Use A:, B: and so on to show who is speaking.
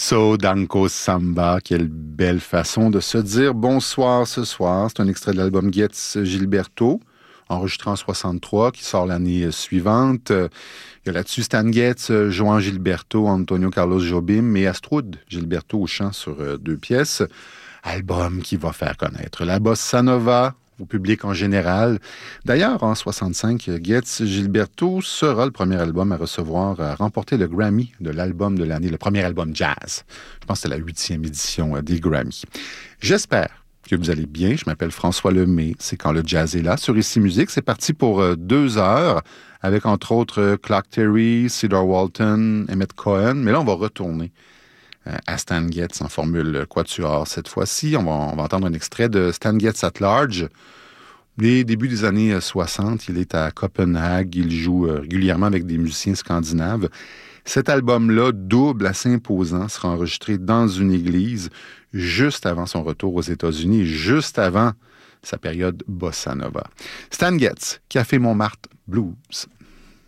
A: So Danko Samba, quelle belle façon de se dire bonsoir ce soir. C'est un extrait de l'album Getz Gilberto, enregistré en 63, qui sort l'année suivante. Il y a là-dessus Stan Getz, Joan Gilberto, Antonio Carlos Jobim et Astrud Gilberto au chant sur 2 pièces. Album qui va faire connaître la bossa nova au public en général. D'ailleurs, en 65, Getz Gilberto sera le premier album à remporter le Grammy de l'album de l'année, le premier album jazz. Je pense que c'est la 8e édition des Grammys. J'espère que vous allez bien. Je m'appelle François Lemay. C'est Quand le jazz est là. Sur Ici Musique, c'est parti pour 2 heures, avec entre autres Clark Terry, Cedar Walton, Emmett Cohen. Mais là, on va retourner à Stan Getz en formule quatuor cette fois-ci. On va entendre un extrait de Stan Getz at Large. Les débuts des années 60, il est à Copenhague. Il joue régulièrement avec des musiciens scandinaves. Cet album-là, double, assez imposant, sera enregistré dans une église juste avant son retour aux États-Unis, juste avant sa période bossa nova. Stan Getz, Café Montmartre Blues.